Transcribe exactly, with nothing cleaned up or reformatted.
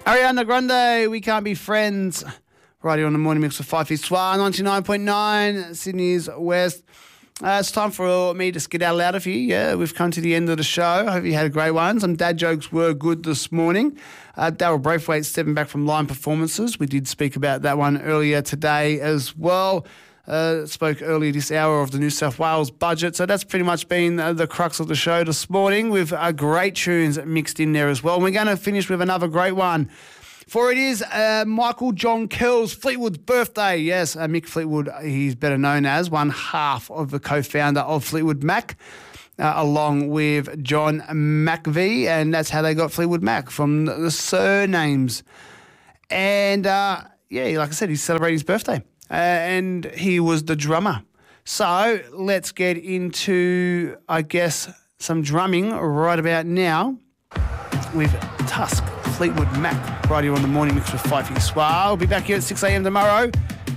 Ariana Grande, We Can't Be Friends. Right here on the Morning Mix with Five Feet Soir, ninety-nine point nine, Sydney's West. Uh, it's time for me to skedaddle out of here. Yeah, we've come to the end of the show. I hope you had a great one. Some dad jokes were good this morning. Uh, Darryl Braithwaite stepping back from line performances. We did speak about that one earlier today as well. Uh, spoke earlier this hour of the New South Wales budget. So that's pretty much been uh, the crux of the show this morning with uh, great tunes mixed in there as well. And we're going to finish with another great one. For it is uh, Michael John Kells Fleetwood's birthday. Yes, uh, Mick Fleetwood, he's better known as one half of the co-founder of Fleetwood Mac, uh, along with John McVie, and that's how they got Fleetwood Mac, from the, the surnames. And, uh, yeah, like I said, he's celebrating his birthday. Uh, and he was the drummer. So let's get into, I guess, some drumming right about now with Tusk, Fleetwood Mac, right here on the Morning Mix with Five Feet Soir. We'll be back here at six a.m. tomorrow.